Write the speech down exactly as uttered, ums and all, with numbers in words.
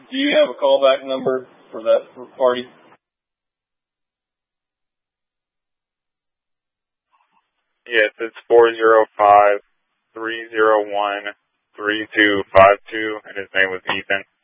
Do you have a callback number for that party? Yes, it's four zero five, three zero one, three two five two, and his name was Ethan.